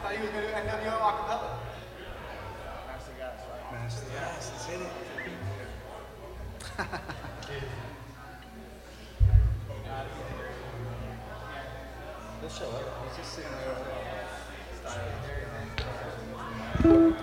thought you was going to do NWO acapella. Master Gas, right? Master. Yes, let's hit it. He'll show up. He's just sitting there. Style.